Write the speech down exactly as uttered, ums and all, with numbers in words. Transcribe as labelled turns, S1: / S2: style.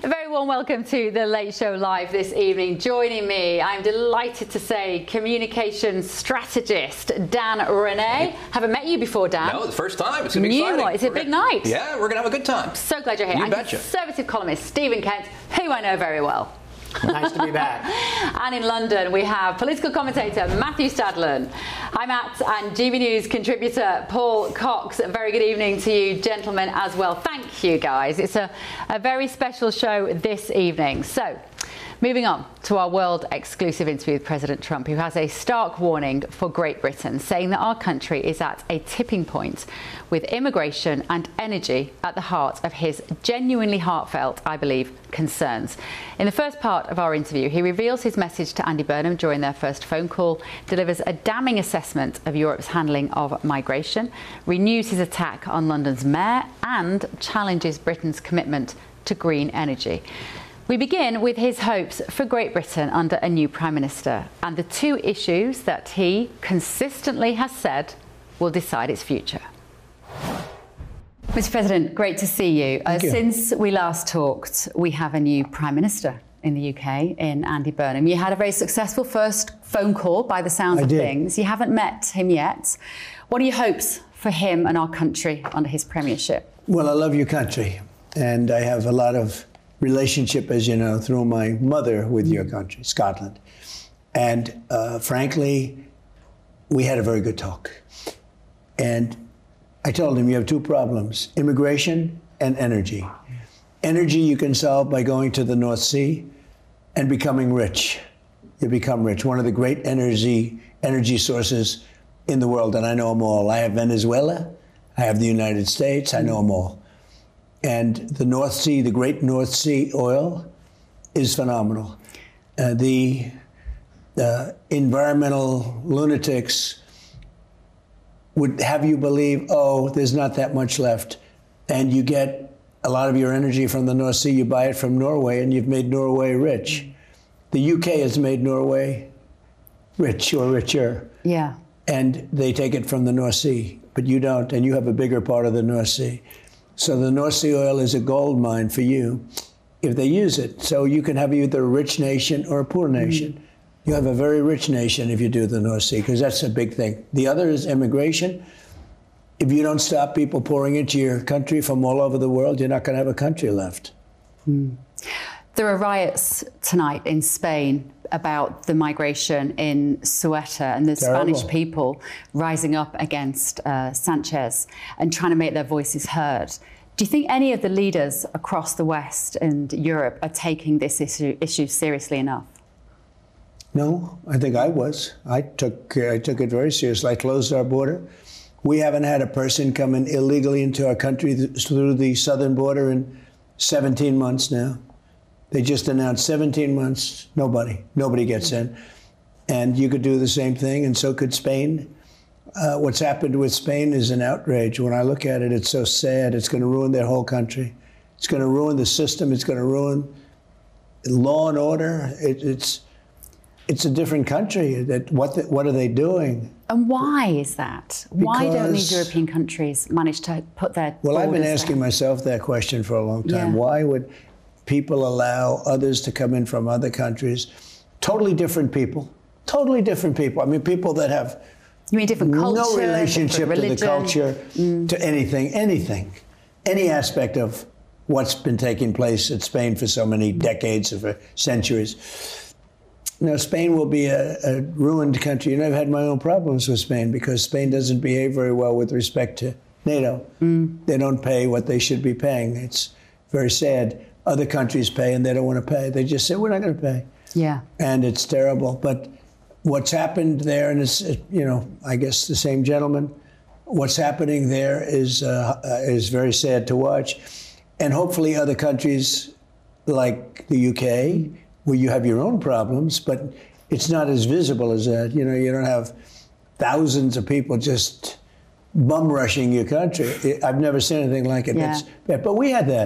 S1: A very warm welcome to The Late Show Live this evening. Joining me, I'm delighted to say, communications strategist Dan Rennie. Haven't met you before, Dan.
S2: No, the first time. It's going to be
S1: New
S2: exciting.
S1: one. It's a
S2: we're
S1: big
S2: gonna,
S1: night.
S2: Yeah, we're going to have a good time.
S1: So glad you're here.
S2: You
S1: and
S2: betcha.
S1: Conservative columnist Stephen Kent, who I know very well.
S3: Nice to be back.
S1: And in London, we have political commentator Matthew Stadlen. Hi, Matt, and G B News contributor Paul Cox. A very good evening to you, gentlemen, as well. Thank you, guys. It's a, a very special show this evening. So, moving on to our world exclusive interview with President Trump, who has a stark warning for Great Britain, saying that our country is at a tipping point with immigration and energy at the heart of his genuinely heartfelt, I believe, concerns. In the first part of our interview, he reveals his message to Andy Burnham during their first phone call, delivers a damning assessment of Europe's handling of migration, renews his attack on London's mayor, and challenges Britain's commitment to green energy. We begin with his hopes for Great Britain under a new Prime Minister and the two issues that he consistently has said will decide its future. Mister President, great to see you. Uh,
S3: you.
S1: Since we last talked, we have a new Prime Minister in the U K, in Andy Burnham. You had a very successful first phone call by the sounds
S3: I
S1: of
S3: did.
S1: things. You haven't met him yet. What are your hopes for him and our country under his premiership?
S3: Well, I love your country, and I have a lot of relationship, as you know, through my mother with your country, Scotland. And uh, frankly, we had a very good talk. And I told him, you have two problems, immigration and energy. Energy you can solve by going to the North Sea and becoming rich. You become rich. One of the great energy energy sources in the world, and I know them all. I have Venezuela, I have the United States, I know them all. And the North Sea, the great North Sea oil, is phenomenal. Uh, the uh, environmental lunatics would have you believe, oh, there's not that much left. And you get a lot of your energy from the North Sea, you buy it from Norway, and you've made Norway rich. The U K has made Norway rich or richer.
S1: Yeah.
S3: And they take it from the North Sea, but you don't, and you have a bigger part of the North Sea. So the North Sea oil is a gold mine for you if they use it. So you can have either a rich nation or a poor nation. Mm. You have a very rich nation if you do the North Sea, because that's a big thing. The other is immigration. If you don't stop people pouring into your country from all over the world, you're not going to have a country left.
S1: Mm. There are riots tonight in Spain about the migration in Ceuta and the
S3: Terrible.
S1: Spanish people rising up against uh, Sanchez and trying to make their voices heard. Do you think any of the leaders across the West and Europe are taking this issue, issue seriously enough?
S3: No, I think I was. I took, uh, I took it very seriously. I closed our border. We haven't had a person come in illegally into our country th- through the southern border in seventeen months now. They just announced seventeen months, nobody, nobody gets in. And you could do the same thing, and so could Spain. Uh, what's happened with Spain is an outrage. When I look at it, it's so sad. It's going to ruin their whole country. It's going to ruin the system. It's going to ruin law and order. It, it's it's a different country. That what the, what are they doing?
S1: And why is that?
S3: Because,
S1: why don't these European countries manage to put their
S3: Well, I've been
S1: borders
S3: asking
S1: down?
S3: myself that question for a long time.
S1: Yeah.
S3: Why would people allow others to come in from other countries? Totally different people. Totally different people. I mean, people that have
S1: You mean different culture,
S3: no relationship
S1: different
S3: to the
S1: religion?
S3: culture,
S1: Mm.
S3: to anything, anything, any aspect of what's been taking place in Spain for so many decades or for centuries. Now, Spain will be a, a ruined country. You know, I've had my own problems with Spain because Spain doesn't behave very well with respect to NATO. Mm. They don't pay what they should be paying. It's very sad. Other countries pay and they don't want to pay. They just say, we're not going to pay.
S1: Yeah.
S3: And it's terrible. But what's happened there, and it's, you know, I guess the same gentleman, what's happening there is uh, uh, is very sad to watch. And hopefully other countries like the U K, where you have your own problems, but it's not as visible as that. You know, you don't have thousands of people just bum rushing your country. I've never seen anything like it.
S1: Yeah.
S3: That's, but we had that.